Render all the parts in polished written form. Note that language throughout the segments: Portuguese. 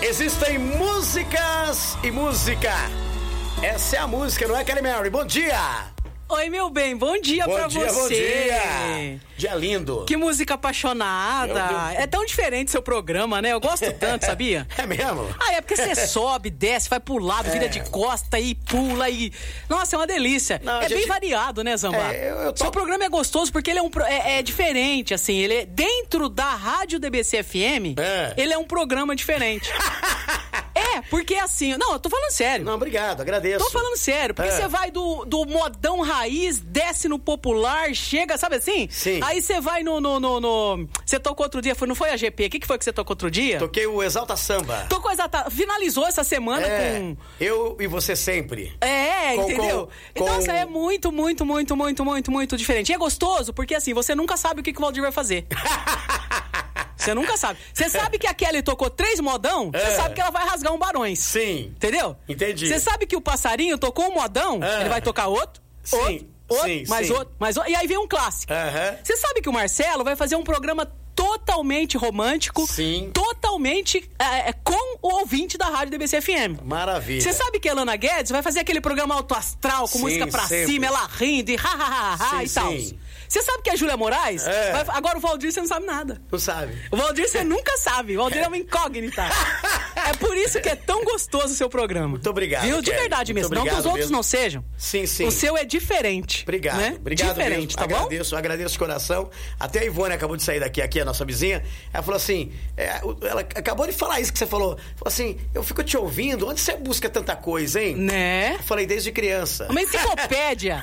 Existem músicas e música. Essa é a música, não é, Kelly Mary? Bom dia! Oi, meu bem, bom dia pra você. Bom dia! Dia lindo. Que música apaixonada. É tão diferente seu programa, né? Eu gosto tanto, sabia? É mesmo? É porque você sobe, desce, vai pro lado, vira de costa e pula e... Nossa, é uma delícia. Não, bem variado, né, Zamba? Seu programa é gostoso porque ele é diferente, assim. Ele é dentro da Rádio DBC FM, ele é um programa diferente. Porque assim... Não, eu tô falando sério. Não, obrigado, agradeço. Tô falando sério, porque você vai do modão raiz, desce no popular, chega, sabe assim? Sim. Aí você vai no... Você tocou outro dia, não foi a GP? O que foi que você tocou outro dia? Toquei o Exalta Samba. Tocou Exalta... Finalizou essa semana com... Eu e você sempre. Entendeu? Então, isso aí é muito, muito, muito, muito, muito, muito diferente. E é gostoso, porque assim, você nunca sabe o que o Valdir vai fazer. Você nunca sabe. Você sabe que a Kelly tocou 3 modão, você sabe que ela vai rasgar um Barões. Sim. Entendeu? Entendi. Você sabe que o Passarinho tocou um modão, ele vai tocar outro, sim. mais outro, e aí vem um clássico. Você sabe que o Marcelo vai fazer um programa totalmente romântico, totalmente com o ouvinte da Rádio DBC FM. Maravilha. Você sabe que a Elana Guedes vai fazer aquele programa alto astral, com música pra cima, ela rindo e e tal. Você sabe que a Júlia Moraes... Agora o Valdir, você não sabe nada. Não sabe. O Valdir, você nunca sabe. O Valdir é uma incógnita. É por isso que é tão gostoso o seu programa. Muito obrigado, viu? De verdade mesmo. Não que os outros não sejam. Sim. O seu é diferente. Obrigado. Né? Obrigado diferente, mesmo. tá Agradeço de coração. Até a Ivone acabou de sair daqui, a nossa vizinha. Ela falou assim... ela acabou de falar isso que você falou. Falou assim, eu fico te ouvindo. Onde você busca tanta coisa, hein? Né? Eu falei, desde criança. Uma enciclopédia.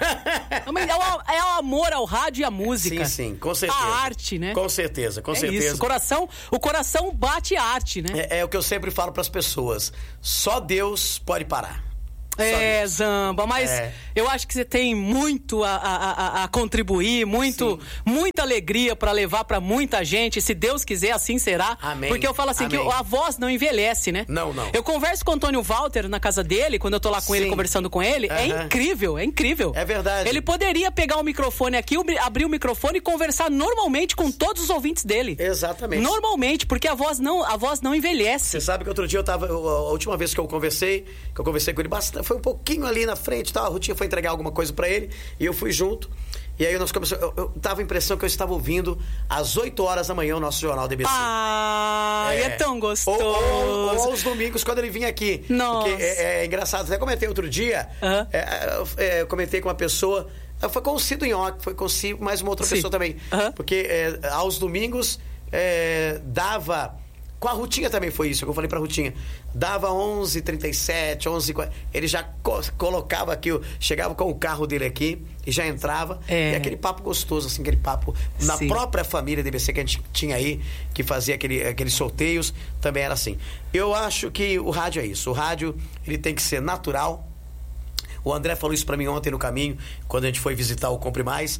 É o amor ao rádio e à música. Sim, com certeza. A arte, né? Com certeza. Isso. O coração bate arte, né? É o que eu sempre falo pras pessoas. Só Deus pode parar. Zamba, mas eu acho que você tem muito a contribuir, muita alegria pra levar pra muita gente. Se Deus quiser, assim será. Amém. Porque eu falo assim, que a voz não envelhece, né? Não. Eu converso com o Antônio Walter na casa dele, quando eu tô lá com ele, conversando com ele. É incrível. É verdade. Ele poderia pegar o microfone aqui, abrir o microfone e conversar normalmente com todos os ouvintes dele. Exatamente. Normalmente, porque a voz não envelhece. Você sabe que outro dia a última vez que eu conversei com ele bastante, foi um pouquinho ali na frente, tá? A Rutinha foi entregar alguma coisa pra ele e eu fui junto. E aí nós começamos. Eu tava a impressão que eu estava ouvindo às 8 horas da manhã o nosso Jornal DBC. É tão gostoso. Ou aos domingos, quando ele vinha aqui. Nossa. Porque é engraçado. Até comentei outro dia, eu comentei com uma pessoa. Foi com o Cido Nhoque, foi com o Cido, mais uma outra pessoa também. Porque aos domingos dava. Com a Rutinha também foi isso, que eu falei pra Rutinha. Dava 11h37, 11h40. Ele já colocava aqui, chegava com o carro dele aqui e já entrava. E aquele papo gostoso, assim, aquele papo na própria família DBC que a gente tinha aí, que fazia aqueles sorteios, também era assim. Eu acho que o rádio é isso. O rádio, ele tem que ser natural. O André falou isso pra mim ontem no caminho, quando a gente foi visitar o Compre Mais.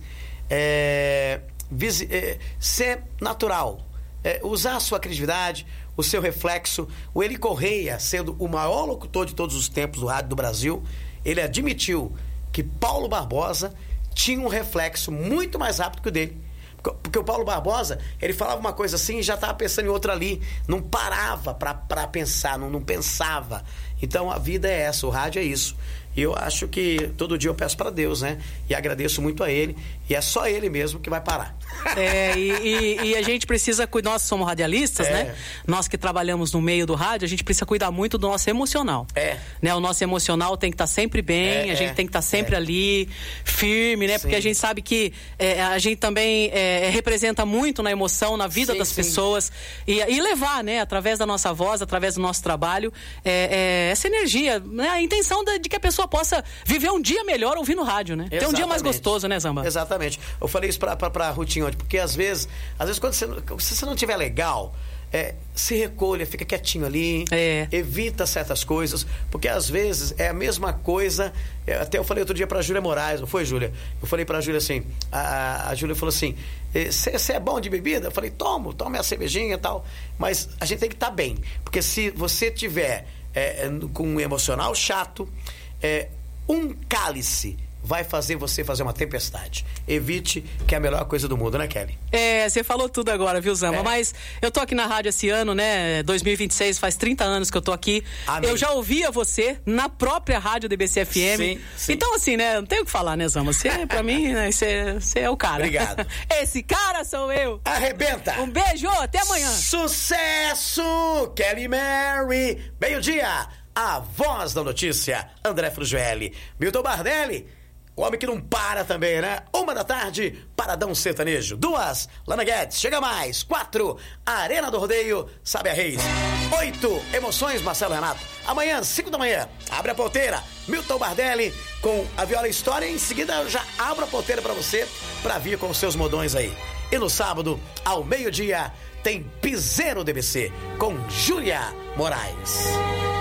Ser natural. Usar a sua criatividade, o seu reflexo. O Eli Correia, sendo o maior locutor de todos os tempos do rádio do Brasil, ele admitiu que Paulo Barbosa tinha um reflexo muito mais rápido que o dele. Porque o Paulo Barbosa, ele falava uma coisa assim e já estava pensando em outra ali. Não parava para pensar, não pensava. Então a vida é essa, o rádio é isso. E eu acho que todo dia eu peço para Deus, né? E agradeço muito a Ele. E é só Ele mesmo que vai parar. E a gente precisa cuidar, nós somos radialistas, né? Nós que trabalhamos no meio do rádio, a gente precisa cuidar muito do nosso emocional. Né? O nosso emocional tem que estar sempre bem, a gente tem que estar sempre ali, firme, né? Porque a gente sabe que a gente também representa muito na emoção, na vida das pessoas. E levar, né? Através da nossa voz, através do nosso trabalho, essa energia, né? A intenção de que a pessoa possa viver um dia melhor ouvindo rádio, né? Ter um dia mais gostoso, né, Zamba? Exatamente. Eu falei isso pra Rutinha ontem, porque às vezes quando você não estiver legal, se recolha, fica quietinho ali, evita certas coisas, porque às vezes é a mesma coisa. Até eu falei outro dia pra Júlia Moraes, não foi, Júlia? Eu falei pra Júlia assim, a Júlia falou assim, você é bom de bebida? Eu falei, tomo a cervejinha e tal, mas a gente tem que estar bem, porque se você tiver com um emocional chato, um cálice vai fazer você fazer uma tempestade. Evite, que é a melhor coisa do mundo, né, Kelly? Você falou tudo agora, viu, Zamba? Mas eu tô aqui na rádio esse ano, né? 2026, faz 30 anos que eu tô aqui. Amém. Eu já ouvia você na própria rádio DBC FM. Sim. Então, assim, né? Não tenho o que falar, né, Zamba? Você, pra mim, né, você é o cara. Obrigado. Esse cara sou eu. Arrebenta. Um beijo, até amanhã. Sucesso, Kelly Mary. Meio-dia, a voz da notícia, André Frugelli. Milton Bardelli, o homem que não para também, né? 1h, Paradão Sertanejo. 2, Lana Guedes, Chega Mais. 4, Arena do Rodeio, Sábia Reis. 8, Emoções, Marcelo Renato. Amanhã, 5h, abre a porteira, Milton Bardelli com a Viola História. Em seguida, eu já abro a porteira pra você, pra vir com os seus modões aí. E no sábado, ao meio-dia, tem Piseiro DBC com Júlia Moraes.